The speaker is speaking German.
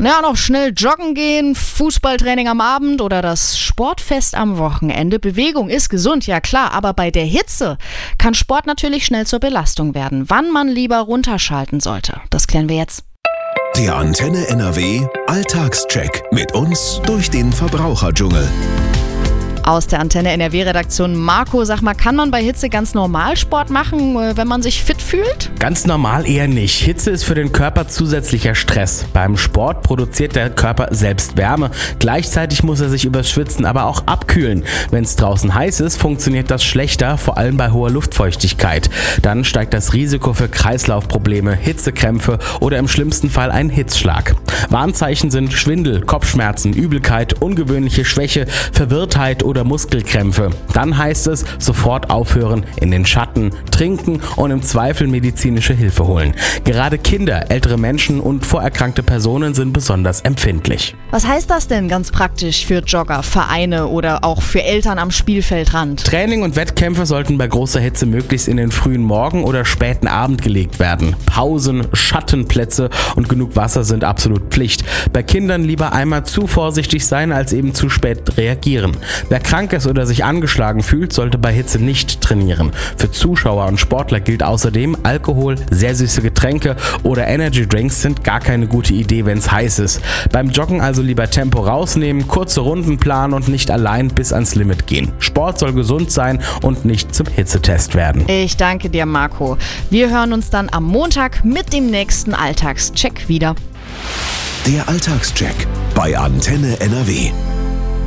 Ja, noch schnell joggen gehen, Fußballtraining am Abend oder das Sportfest am Wochenende. Bewegung ist gesund, ja klar, aber bei der Hitze kann Sport natürlich schnell zur Belastung werden. Wann man lieber runterschalten sollte, das klären wir jetzt. Der Antenne NRW Alltagscheck mit uns durch den Verbraucherdschungel. Aus der Antenne NRW-Redaktion. Marco, sag mal, kann man bei Hitze ganz normal Sport machen, wenn man sich fit fühlt? Ganz normal eher nicht. Hitze ist für den Körper zusätzlicher Stress. Beim Sport produziert der Körper selbst Wärme. Gleichzeitig muss er sich übers Schwitzen aber auch abkühlen. Wenn es draußen heiß ist, funktioniert das schlechter, vor allem bei hoher Luftfeuchtigkeit. Dann steigt das Risiko für Kreislaufprobleme, Hitzekrämpfe oder im schlimmsten Fall ein Hitzschlag. Warnzeichen sind Schwindel, Kopfschmerzen, Übelkeit, ungewöhnliche Schwäche, Verwirrtheit oder Muskelkrämpfe. Dann heißt es, sofort aufhören, in den Schatten, trinken und im Zweifel medizinische Hilfe holen. Gerade Kinder, ältere Menschen und vorerkrankte Personen sind besonders empfindlich. Was heißt das denn ganz praktisch für Jogger, Vereine oder auch für Eltern am Spielfeldrand? Training und Wettkämpfe sollten bei großer Hitze möglichst in den frühen Morgen oder späten Abend gelegt werden. Pausen, Schattenplätze und genug Wasser sind absolut Pflicht. Bei Kindern lieber einmal zu vorsichtig sein, als eben zu spät reagieren. Wer krank ist oder sich angeschlagen fühlt, sollte bei Hitze nicht trainieren. Für Zuschauer und Sportler gilt außerdem, Alkohol, sehr süße Getränke oder Energy Drinks sind gar keine gute Idee, wenn es heiß ist. Beim Joggen also lieber Tempo rausnehmen, kurze Runden planen und nicht allein bis ans Limit gehen. Sport soll gesund sein und nicht zum Hitzetest werden. Ich danke dir, Marco. Wir hören uns dann am Montag mit dem nächsten Alltagscheck wieder. Der Alltagscheck bei Antenne NRW.